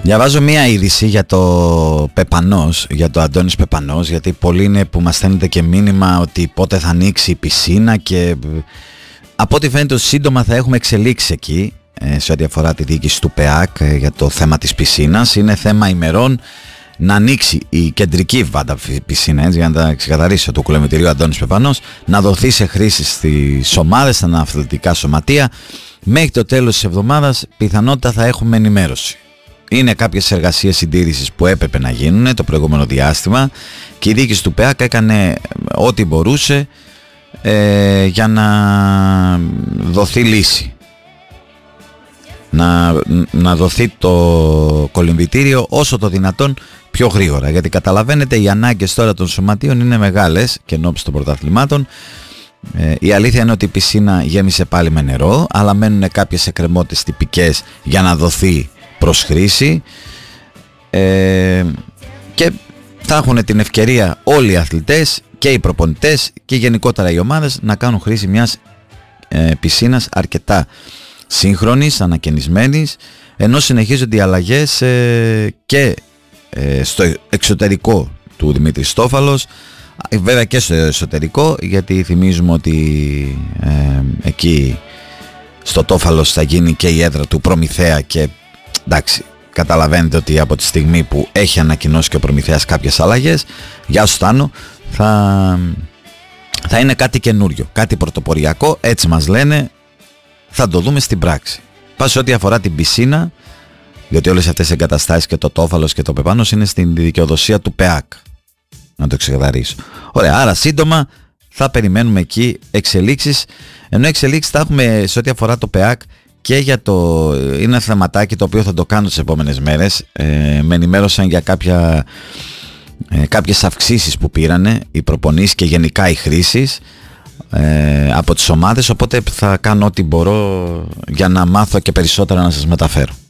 Διαβάζω μία είδηση για το Πεπανός, για το Αντώνης Πεπανός, γιατί πολλοί είναι που μας στέλνετε και μήνυμα ότι πότε θα ανοίξει η πισίνα και από ό,τι φαίνεται σύντομα θα έχουμε εξελίξει εκεί σε ό,τι αφορά τη διοίκηση του ΠΕΑΚ για το θέμα της πισίνας. Είναι θέμα ημερών να ανοίξει η κεντρική βάντα πισίνα, έτσι, για να τα ξεκαθαρίσω, το κουλεμβητηρίο Αντώνης Πεπανός, να δοθεί σε χρήση στις ομάδες, στα αθλητικά σωματεία. Μέχρι το τέλος της εβδομάδας πιθανότητα θα έχουμε ενημέρωση. Είναι κάποιες εργασίες συντήρησης που έπρεπε να γίνουν το προηγούμενο διάστημα και η διοίκηση του ΠΕΑΚ έκανε ό,τι μπορούσε για να δοθεί λύση. Να δοθεί το κολυμβητήριο όσο το δυνατόν πιο γρήγορα, γιατί καταλαβαίνετε οι ανάγκες τώρα των σωματείων είναι μεγάλες και ενώπιση των πρωταθλημάτων. Η αλήθεια είναι ότι η πισίνα γέμισε πάλι με νερό, αλλά μένουν κάποιες εκκρεμότητες τυπικές για να δοθεί προς χρήση και θα έχουν την ευκαιρία όλοι οι αθλητές και οι προπονητές και γενικότερα οι ομάδες να κάνουν χρήση μιας πισίνας αρκετά σύγχρονης, ανακαινισμένης, ενώ συνεχίζονται οι αλλαγές και στο εξωτερικό του Δημήτρη Στόφαλος, βέβαια και στο εσωτερικό, γιατί θυμίζουμε ότι εκεί στο Τόφαλος θα γίνει και η έδρα του Προμηθέα και εντάξει, καταλαβαίνετε ότι από τη στιγμή που έχει ανακοινώσει και ο Προμηθέας κάποιες αλλαγές, για Στάνο θα είναι κάτι καινούριο, κάτι πρωτοποριακό, έτσι μας λένε, θα το δούμε στην πράξη. Πάση ό,τι αφορά την πισίνα, γιατί όλες αυτές οι εγκαταστάσεις και το Τόφαλος και το Πεπάνος είναι στην δικαιοδοσία του ΠΕΑΚ, να το ξεκαθαρίσω. Ωραία, άρα σύντομα θα περιμένουμε εκεί εξελίξεις, ενώ εξελίξεις θα έχουμε σε ό,τι αφορά το ΠΕΑΚ και για το... είναι ένα θεματάκι το οποίο θα το κάνω τις επόμενες μέρες. Με ενημέρωσαν για κάποιες αυξήσεις που πήρανε οι προπονήσεις και γενικά οι χρήσεις από τις ομάδες, οπότε θα κάνω ό,τι μπορώ για να μάθω και περισσότερα να σας μεταφέρω.